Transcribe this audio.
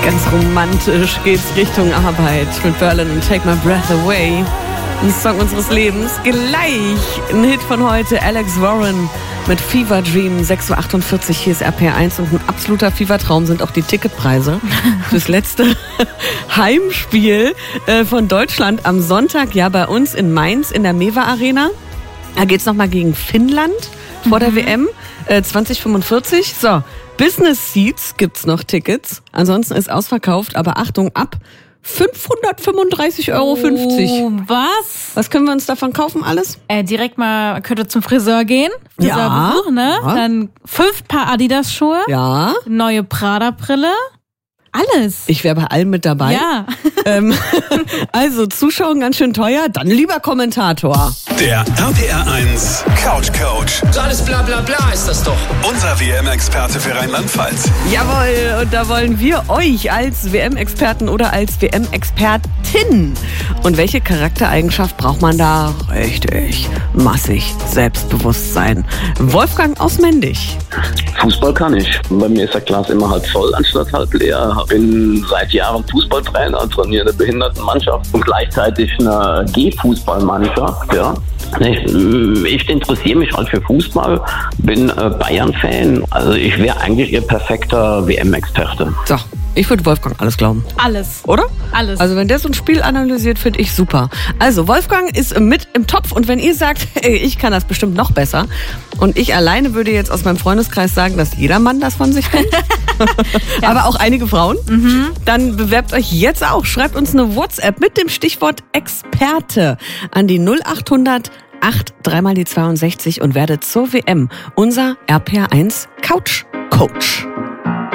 Ganz romantisch geht's Richtung Arbeit mit Berlin und Take My Breath Away. Ein Song unseres Lebens. Gleich ein Hit von heute, Alex Warren mit Fever Dream, 6.48 Uhr. Hier ist RPR1 und ein absoluter Fevertraum sind auch die Ticketpreise fürs letzte Heimspiel von Deutschland am Sonntag. Ja, bei uns in Mainz in der Mewa Arena. Da geht's nochmal gegen Finnland vor der WM 2045. So, Business Seats gibt's noch Tickets. Ansonsten ist ausverkauft, aber Achtung, ab 535,50 Euro. Oh, was? Was können wir uns davon kaufen alles? Direkt mal, könnte zum Friseur gehen. Friseurbesuch, ne? Ja. Dann 5 Paar Adidas-Schuhe. Ja. Neue Prada-Brille. Alles. Ich wäre bei allem mit dabei. Ja. Also Zuschauen ganz schön teuer, dann lieber Kommentator. Der RPR1 Couch Coach. So alles bla bla bla ist das doch. Unser WM-Experte für Rheinland-Pfalz. Jawohl, und da wollen wir euch als WM-Experten oder als WM-Expertin. Und welche Charaktereigenschaft braucht man da? Richtig, massig Selbstbewusstsein. Wolfgang aus Mendig. Fußball kann ich. Bei mir ist das Glas immer halb voll anstatt halb leer. Bin seit Jahren Fußballtrainer, trainiere eine Behindertenmannschaft und gleichzeitig eine G-Fußballmannschaft. Ja. Ich interessiere mich halt für Fußball, bin Bayern-Fan. Also ich wäre eigentlich Ihr perfekter WM-Experte. So, ich würde Wolfgang alles glauben. Alles. Oder? Alles. Also wenn der so ein Spiel analysiert, finde ich super. Also Wolfgang ist mit im Topf und wenn ihr sagt, hey, ich kann das bestimmt noch besser und ich alleine würde jetzt aus meinem Freundeskreis sagen, dass jeder Mann das von sich kennt, ja. Aber auch einige Frauen, dann bewerbt euch jetzt auch. Schreibt uns eine WhatsApp mit dem Stichwort Experte an die 0800 8 3 mal die 62 und werdet zur WM unser RPR1 Couch Coach.